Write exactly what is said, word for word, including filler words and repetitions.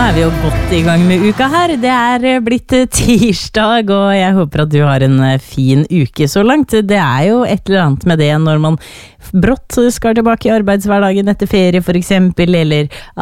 er vi jo godt i gang med uka her. Det er blitt tirsdag, og jeg håper at du har en fin uke så langt. Det er jo et eller annet med det når man brått skal tilbake i arbeidshverdagen etter ferie for eksempel, eller